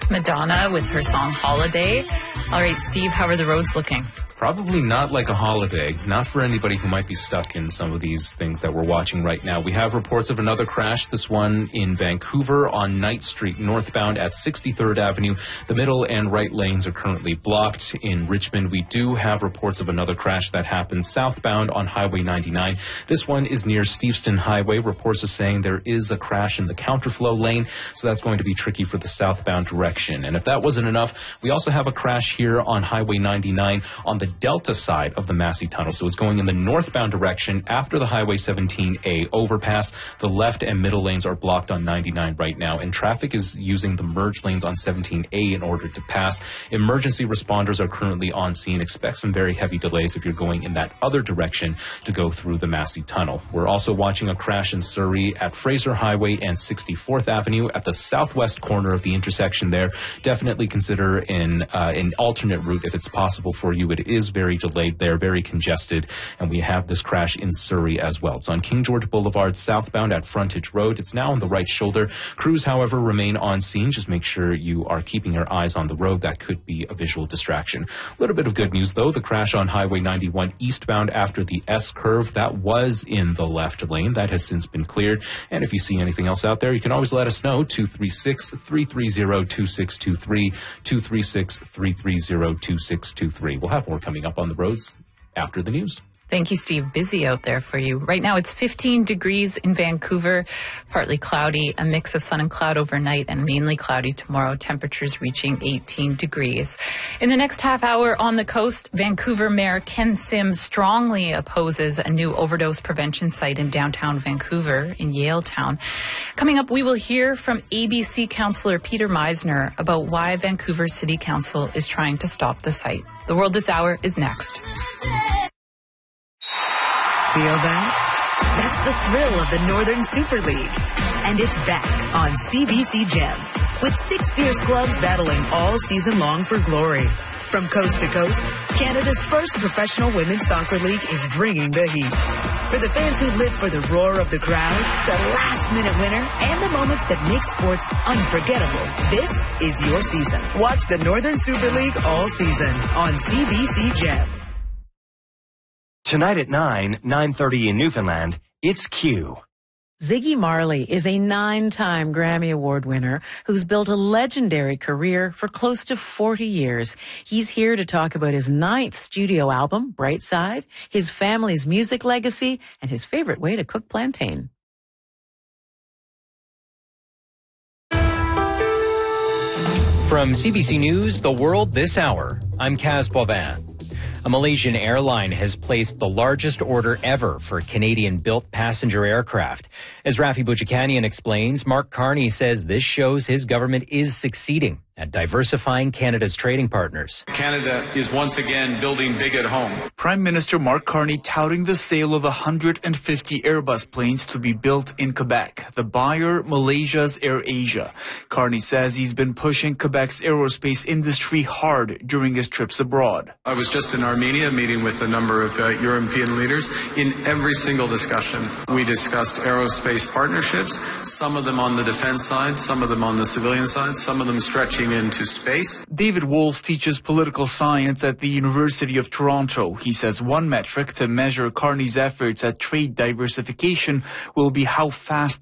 Madonna with her song Holiday. All right, Steve, how are the roads looking? Probably not like a holiday, not for anybody who might be stuck in some of these things that we're watching right now. We have reports of another crash, this one in Vancouver on Knight Street, northbound at 63rd Avenue. The middle and right lanes are currently blocked. In Richmond, we do have reports of another crash that happened southbound on Highway 99. This one is near Steveston Highway. Reports are saying there is a crash in the counterflow lane, so that's going to be tricky for the southbound direction. And if that wasn't enough, we also have a crash here on Highway 99 on the Delta side of the Massey Tunnel. So it's going in the northbound direction after the Highway 17A overpass. The left and middle lanes are blocked on 99 right now, and traffic is using the merge lanes on 17A in order to pass. Emergency responders are currently on scene. Expect some very heavy delays if you're going in that other direction to go through the Massey Tunnel. We're also watching a crash in Surrey at Fraser Highway and 64th Avenue at the southwest corner of the intersection there. Definitely consider an alternate route if it's possible for you. It is very delayed there, very congested, and we have this crash in Surrey as well. It's on King George Boulevard southbound at Frontage Road. It's now on the right shoulder. Crews, however, remain on scene. Just make sure you are keeping your eyes on the road. That could be a visual distraction. A little bit of good news, though. The crash on Highway 91 eastbound after the S curve, that was in the left lane. That has since been cleared. And if you see anything else out there, you can always let us know. 236-330-2623, 236-330-2623. We'll have more coming up on the roads after the news. Thank you, Steve. Busy out there for you. Right now it's 15 degrees in Vancouver, partly cloudy, a mix of sun and cloud overnight, and mainly cloudy tomorrow, temperatures reaching 18 degrees. In the next half hour on the coast, Vancouver Mayor Ken Sim strongly opposes a new overdose prevention site in downtown Vancouver in Yaletown. Coming up, we will hear from ABC Councillor Peter Meisner about why Vancouver City Council is trying to stop the site. The World This Hour is next. Feel that? That's the thrill of the Northern Super League. And it's back on CBC Gem, with 6 fierce clubs battling all season long for glory. From coast to coast, Canada's first professional women's soccer league is bringing the heat. For the fans who live for the roar of the crowd, the last-minute winner, and the moments that make sports unforgettable, this is your season. Watch the Northern Super League all season on CBC Gem. Tonight at 9:30 in Newfoundland, it's Q. Ziggy Marley is a 9-time Grammy Award winner who's built a legendary career for close to 40 years. He's here to talk about his 9th studio album, Bright Side, his family's music legacy, and his favorite way to cook plantain. From CBC News, The World This Hour, I'm Kaz Pauvin. A Malaysian airline has placed the largest order ever for Canadian-built passenger aircraft. As Rafi Bujikanian explains, Mark Carney says this shows his government is succeeding at diversifying Canada's trading partners. Canada is once again building big at home. Prime Minister Mark Carney touting the sale of 150 Airbus planes to be built in Quebec. The buyer, Malaysia's AirAsia. Carney says he's been pushing Quebec's aerospace industry hard during his trips abroad. I was just in Armenia meeting with a number of European leaders. In every single discussion, we discussed aerospace partnerships, some of them on the defense side, some of them on the civilian side, some of them stretching into space. David Wolf teaches political science at the University of Toronto. He says one metric to measure Carney's efforts at trade diversification will be how fast